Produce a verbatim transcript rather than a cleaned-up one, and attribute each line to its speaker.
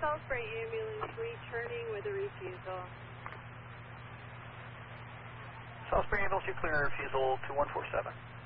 Speaker 1: Salisbury ambulance returning with a refusal.
Speaker 2: Salisbury ambulance, you clear refusal two one four seven.